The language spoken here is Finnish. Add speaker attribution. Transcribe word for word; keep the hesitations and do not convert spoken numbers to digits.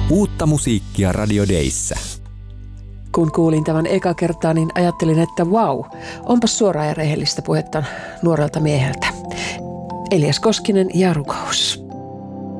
Speaker 1: Uutta musiikkia Radio Dayssä.
Speaker 2: Kun kuulin tämän eka kertaa, niin ajattelin, että vau, onpas suoraa ja rehellistä puhetta nuorelta mieheltä. Elias Koskinen ja rukous.